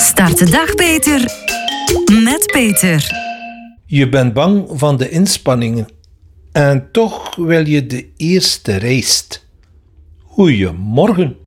Start de dag beter met Peter. Je bent bang van de inspanningen en toch wil je de eerste rijst. Goeiemorgen.